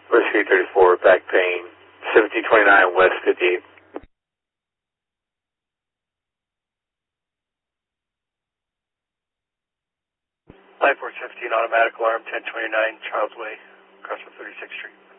West 334, back pain, 1729 West 58. 5415, automatic alarm, 1029 Charles Way, across from 36th Street.